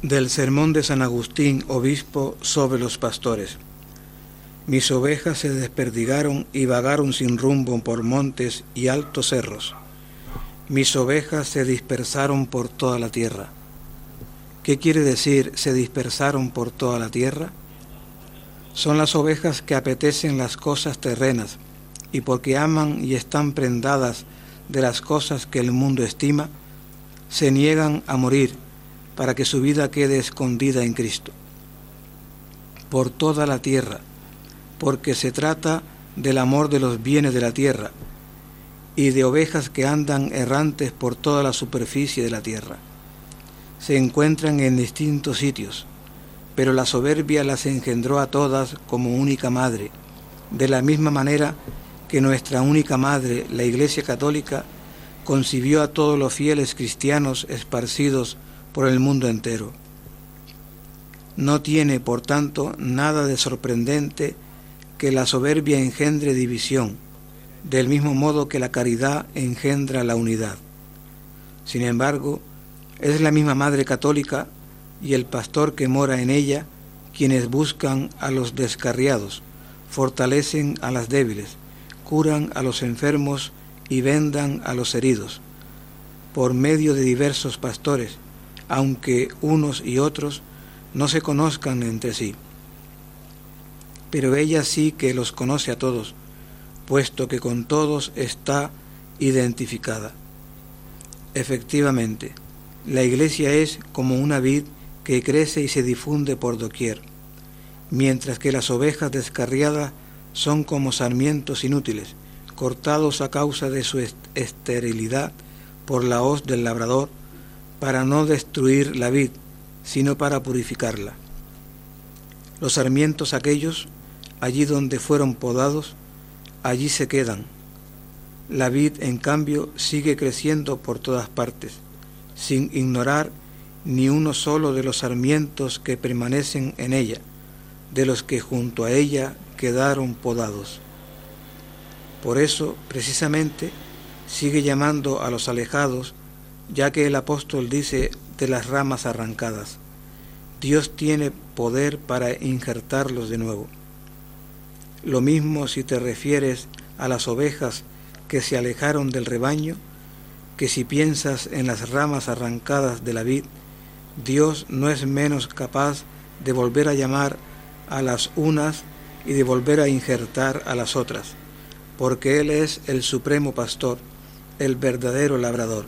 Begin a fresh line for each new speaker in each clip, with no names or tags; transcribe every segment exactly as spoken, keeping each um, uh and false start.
Del sermón de San Agustín, obispo, sobre los pastores. Mis ovejas se desperdigaron y vagaron sin rumbo por montes y altos cerros. Mis ovejas se dispersaron por toda la tierra. ¿Qué quiere decir se dispersaron por toda la tierra? Son las ovejas que apetecen las cosas terrenas y porque aman y están prendadas de las cosas que el mundo estima, se niegan a morir para que su vida quede escondida en Cristo. Por toda la tierra, porque se trata del amor de los bienes de la tierra y de ovejas que andan errantes por toda la superficie de la tierra. Se encuentran en distintos sitios, pero la soberbia las engendró a todas como única madre, de la misma manera que nuestra única madre, la Iglesia Católica, concibió a todos los fieles cristianos esparcidos por el mundo entero. No tiene, por tanto, nada de sorprendente que la soberbia engendre división, del mismo modo que la caridad engendra la unidad. Sin embargo, es la misma Madre Católica y el pastor que mora en ella quienes buscan a los descarriados, fortalecen a las débiles, curan a los enfermos y vendan a los heridos, por medio de diversos pastores, aunque unos y otros no se conozcan entre sí. Pero ella sí que los conoce a todos, puesto que con todos está identificada. Efectivamente, la Iglesia es como una vid que crece y se difunde por doquier, mientras que las ovejas descarriadas son como sarmientos inútiles, cortados a causa de su esterilidad por la hoz del labrador, para no destruir la vid, sino para purificarla. Los sarmientos aquellos, allí donde fueron podados, allí se quedan. La vid, en cambio, sigue creciendo por todas partes, sin ignorar ni uno solo de los sarmientos que permanecen en ella, de los que junto a ella quedaron podados. Por eso, precisamente, sigue llamando a los alejados, ya que el apóstol dice de las ramas arrancadas, Dios tiene poder para injertarlos de nuevo. Lo mismo si te refieres a las ovejas que se alejaron del rebaño, que si piensas en las ramas arrancadas de la vid, Dios no es menos capaz de volver a llamar a las unas y de volver a injertar a las otras, porque Él es el supremo pastor, el verdadero labrador.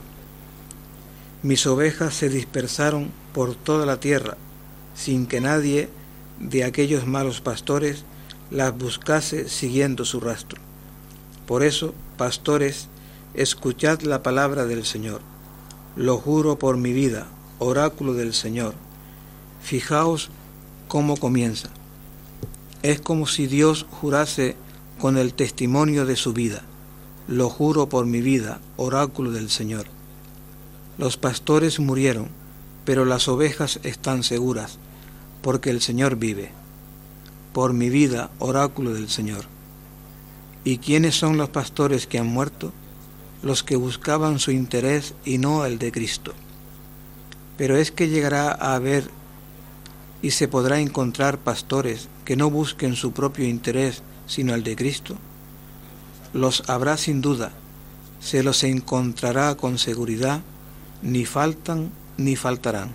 Mis ovejas se dispersaron por toda la tierra, sin que nadie de aquellos malos pastores las buscase siguiendo su rastro. Por eso, pastores, escuchad la palabra del Señor. Lo juro por mi vida, oráculo del Señor. Fijaos cómo comienza. Es como si Dios jurase con el testimonio de su vida. Lo juro por mi vida, oráculo del Señor. Los pastores murieron, pero las ovejas están seguras, porque el Señor vive. Por mi vida, oráculo del Señor. ¿Y quiénes son los pastores que han muerto? Los que buscaban su interés y no el de Cristo. Pero es que llegará a haber y se podrá encontrar pastores que no busquen su propio interés, sino el de Cristo. Los habrá sin duda, se los encontrará con seguridad, ni faltan ni faltarán.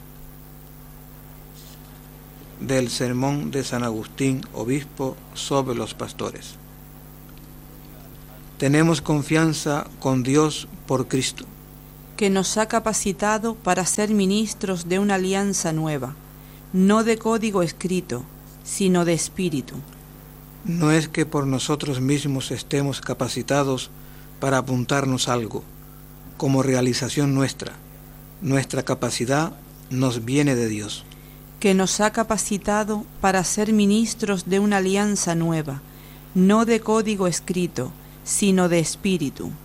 Del sermón de San Agustín, obispo, sobre los pastores. Tenemos confianza con Dios por Cristo,
que nos ha capacitado para ser ministros de una alianza nueva, no de código escrito, sino de espíritu.
No es que por nosotros mismos estemos capacitados para apuntarnos algo, como realización nuestra. Nuestra capacidad nos viene de Dios.
Que nos ha capacitado para ser ministros de una alianza nueva, no de código escrito, sino de espíritu.